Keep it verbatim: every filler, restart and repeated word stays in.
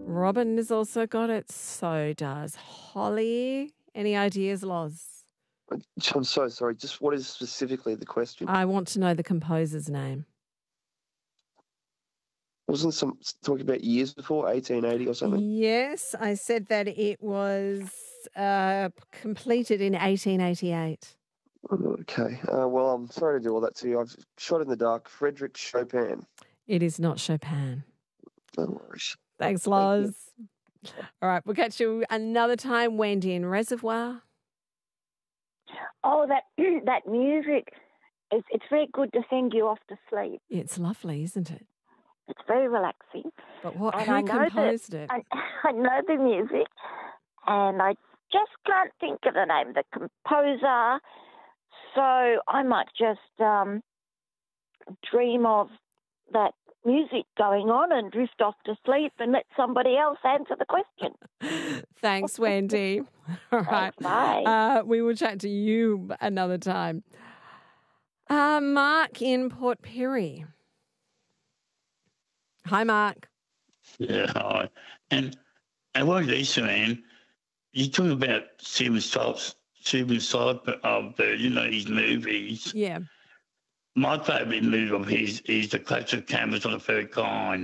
Robin has also got it. So does Holly. Any ideas, Loz? I'm so sorry. Just what is specifically the question? I want to know the composer's name. Wasn't some talking about years before, eighteen eighty or something? Yes, I said that it was uh, completed in eighteen eighty-eight. Okay. Uh, well, I'm sorry to do all that to you. I've shot in the dark. Frederick Chopin. It is not Chopin. No worries. Thanks, Loz. All right, we'll catch you another time, Wendy, in Reservoir. Oh, that that music, it's, it's very good to send you off to sleep. It's lovely, isn't it? It's very relaxing. But what? And Who I know composed that, it? I, I know the music, and I just can't think of the name of the composer, so I might just um, dream of that music going on and drift off to sleep and let somebody else answer the question. Thanks, Wendy. All right. Thanks, bye. Uh, we will chat to you another time. Uh, Mark in Port Pirie. Hi, Mark. Yeah, hi. And and what is man? You talking about Steven Spielberg, Steven Spielberg, of the, you know, his movies. Yeah. My favourite movie of his is The Clash of Campbells on the Third Kind.